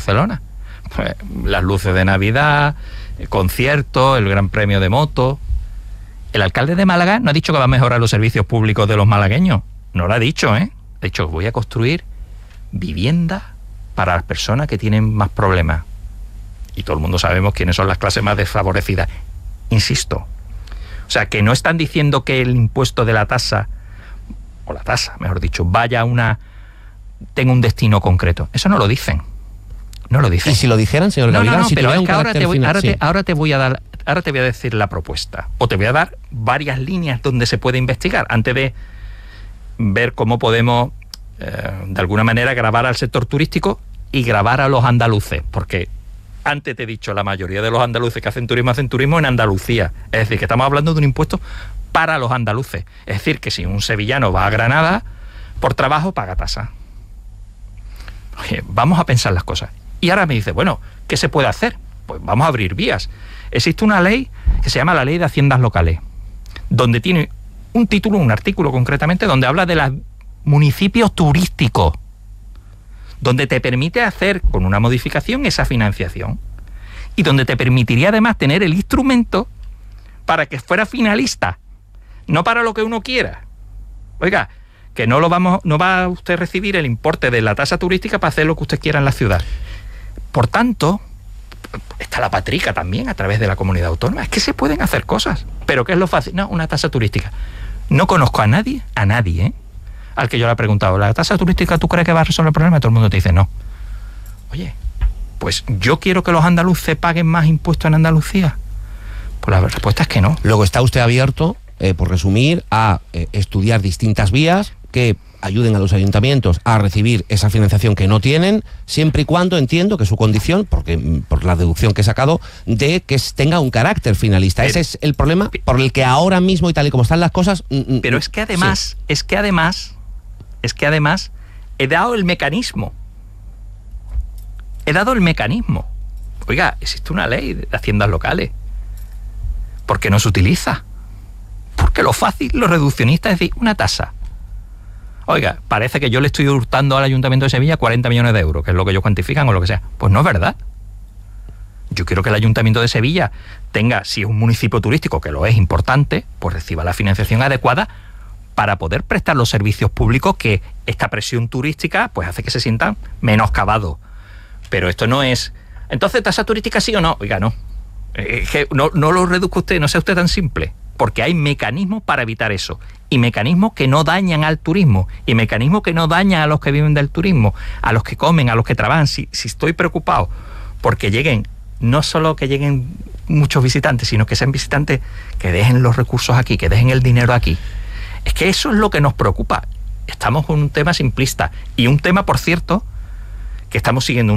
Barcelona. Pues, las luces de Navidad, conciertos, el Gran Premio de moto. El alcalde de Málaga no ha dicho que va a mejorar los servicios públicos de los malagueños. No lo ha dicho, ¿eh? Ha dicho, voy a construir viviendas para las personas que tienen más problemas. Y todo el mundo sabemos quiénes son las clases más desfavorecidas. Insisto. O sea, que no están diciendo que el impuesto de la tasa, o la tasa, mejor dicho, tenga un destino concreto. Eso no lo dicen. No lo dicen. ¿Y si lo dijeran, señor Gavilán? No, si pero es que ahora te voy a decir la propuesta. O te voy a dar varias líneas donde se puede investigar, antes de ver cómo podemos, de alguna manera, grabar al sector turístico y grabar a los andaluces. Porque antes te he dicho, la mayoría de los andaluces que hacen turismo en Andalucía. Es decir, que estamos hablando de un impuesto para los andaluces. Es decir, que si un sevillano va a Granada por trabajo, paga tasa. Oye, vamos a pensar las cosas. Y ahora me dice, bueno, ¿qué se puede hacer? Pues vamos a abrir vías. Existe una ley que se llama la Ley de Haciendas Locales, donde tiene un título, un artículo concretamente, donde habla de los municipios turísticos, donde te permite hacer con una modificación esa financiación y donde te permitiría además tener el instrumento para que fuera finalista, no para lo que uno quiera. Oiga, que no va a usted recibir el importe de la tasa turística para hacer lo que usted quiera en la ciudad. Por tanto, está la patrica también a través de la comunidad autónoma. Es que se pueden hacer cosas. ¿Pero qué es lo fácil? No, una tasa turística. No conozco a nadie, al que yo le he preguntado, ¿la tasa turística tú crees que va a resolver el problema? Y todo el mundo te dice no. Oye, pues yo quiero que los andaluces paguen más impuestos en Andalucía. Pues la respuesta es que no. Luego está usted abierto, por resumir, a estudiar distintas vías que ayuden a los ayuntamientos a recibir esa financiación que no tienen, siempre y cuando entiendo que su condición, porque por la deducción que he sacado, de que tenga un carácter finalista. Ese es el problema por el que ahora mismo y tal y como están las cosas... Pero es que además, he dado el mecanismo. Oiga, existe una ley de haciendas locales. ¿Por qué no se utiliza? Porque lo fácil, lo reduccionista es decir, una tasa. Oiga, parece que yo le estoy hurtando al Ayuntamiento de Sevilla 40 millones de euros, que es lo que ellos cuantifican o lo que sea. Pues no es verdad. Yo quiero que el Ayuntamiento de Sevilla tenga, si es un municipio turístico, que lo es importante, pues reciba la financiación adecuada para poder prestar los servicios públicos que esta presión turística pues hace que se sientan menoscabados. Pero esto no es... Entonces, ¿tasa turística sí o no? Oiga, no. Que no lo reduzca usted, no sea usted tan simple. Porque hay mecanismos para evitar eso. Y mecanismos que no dañan al turismo. Y mecanismos que no dañan a los que viven del turismo. A los que comen, a los que trabajan. Si estoy preocupado porque lleguen, no solo que lleguen muchos visitantes, sino que sean visitantes que dejen los recursos aquí, que dejen el dinero aquí. Es que eso es lo que nos preocupa. Estamos con un tema simplista. Y un tema, por cierto, que estamos siguiendo